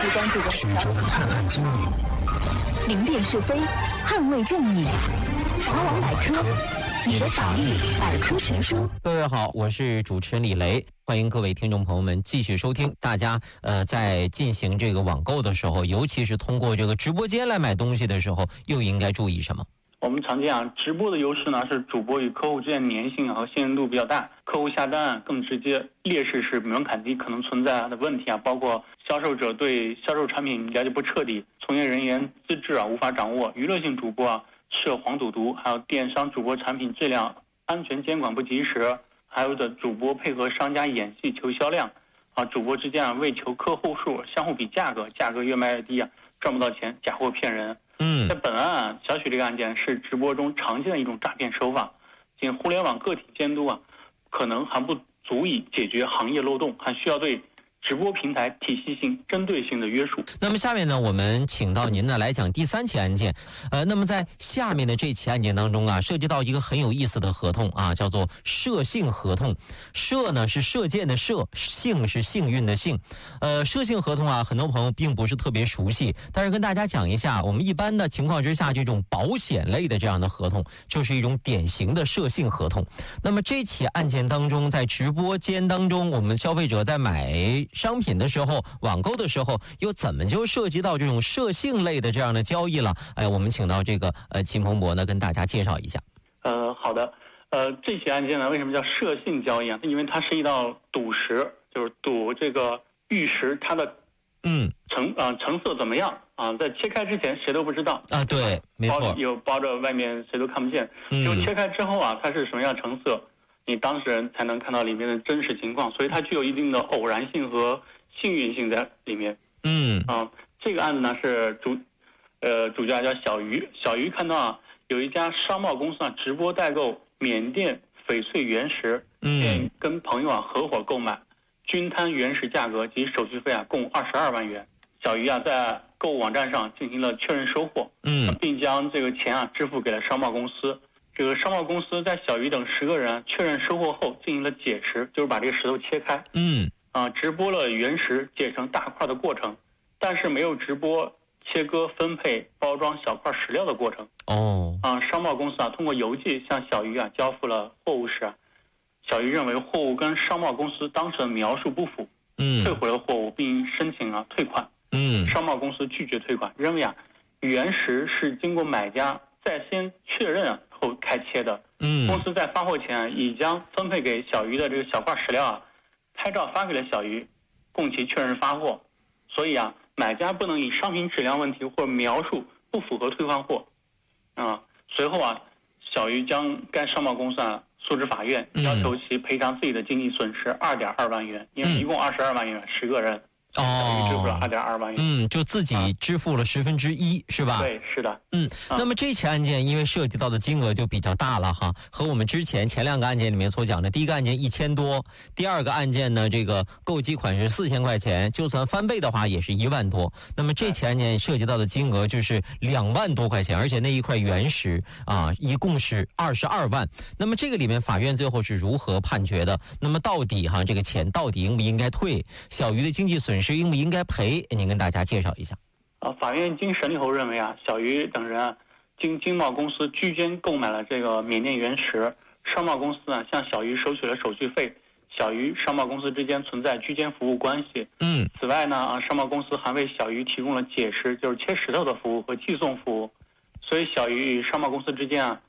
时关注曲折的探案经历， 明辨是非，捍卫正义。法网百科，你的法律百科全书。 各位好，我是主持人李雷，欢迎各位听众朋友们继续收听。大家在进行这个网购的时候，尤其是通过这个直播间来买东西的时候，又应该注意什么？ 我们常见直播的优势呢是主播与客户之间粘性和信任度比较大，客户下单更直接。劣势是门槛低，可能存在的问题包括销售者对销售产品了解不彻底，从业人员资质无法掌握，娱乐性主播涉黄赌毒，还有电商主播产品质量安全监管不及时，还有的主播配合商家演戏求销量主播之间为求客户数相互比价格，价格越卖越低赚不到钱，假货骗人。在本案小许这个案件是直播中常见的一种诈骗手法，仅互联网个体监督可能还不足以解决行业漏洞，还需要对直播平台体系性、针对性的约束。 那么下面呢，我们请到您呢来讲第三起案件。那么在下面的这起案件当中涉及到一个很有意思的合同叫做射性合同。射呢是射箭的射，幸是幸运的幸。射性合同很多朋友并不是特别熟悉，但是跟大家讲一下，我们一般的情况之下，这种保险类的这样的合同，就是一种典型的射性合同。那么这起案件当中，在直播间当中，我们消费者在买商品的时候，网购的时候，又怎么就涉及到这种射性类的这样的交易了？我们请到这个秦鹏博呢，跟大家介绍一下。 好的，这起案件呢，为什么叫射性交易因为它涉及到赌石，就是赌这个玉石它的成色怎么样在切开之前谁都不知道对，没错， 有包着外面谁都看不见，就切开之后它是什么样成色，你当事人才能看到里面的真实情况，所以它具有一定的偶然性和幸运性在里面。这个案子呢是主角叫小鱼，小鱼看到有一家商贸公司直播代购缅甸翡翠原石，便跟朋友合伙购买，均摊原石价格及手续费共22万元。小鱼在购物网站上进行了确认收货，并将这个钱支付给了商贸公司。这个商贸公司在小鱼等10个人确认收货后进行了解石，就是把这个石头切开，直播了原石解成大块的过程，但是没有直播切割、分配、包装小块石料的过程。商贸公司通过邮寄向小鱼交付了货物时小鱼认为货物跟商贸公司当时的描述不符，退回了货物并申请退款。商贸公司拒绝退款，认为原石是经过买家在先确认后开切的。公司在发货前已将分配给小鱼的这个小块石料拍照发给了小鱼，供其确认发货。所以买家不能以商品质量问题或描述不符合退换货。随后小鱼将该商贸公司诉至法院，要求其赔偿自己的经济损失2.2万元，因为一共22万元，10个人。小鱼支付了2.2万元。 就自己支付了1/10，是吧？ 对，是的。 那么这起案件因为涉及到的金额就比较大了和我们前2个案件里面所讲的，第一个案件1000多，第二个案件呢，这个购机款是4000块钱，就算翻倍的话也是1万多。那么这起案件涉及到的金额就是2万多块钱，而且那一块原石一共是22万。那么这个里面法院最后是如何判决的？那么到底这个钱到底应不应该退？小鱼的经济损失应不应该赔？您跟大家介绍一下。 法院经审理后认为小鱼等人经经贸公司居间购买了这个缅甸原石，商贸公司向小鱼收取了手续费，小鱼商贸公司之间存在居间服务关系。此外呢商贸公司还为小鱼提供了解石，就是切石头的服务和寄送服务，所以小鱼与商贸公司之间